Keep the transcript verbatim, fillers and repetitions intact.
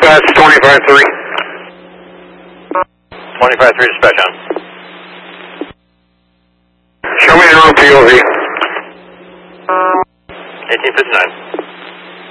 That's twenty-five three. twenty-five three dispatch on. Show me your own P O V. eighteen fifty-nine.